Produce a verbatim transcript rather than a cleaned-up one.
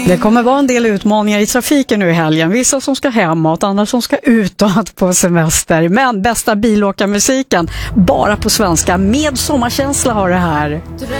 Det kommer vara en del utmaningar i trafiken nu i helgen. Vissa som ska hemåt, andra som ska utåt på semester. Men bästa bilåkarmusiken bara på svenska med sommarkänsla har det här.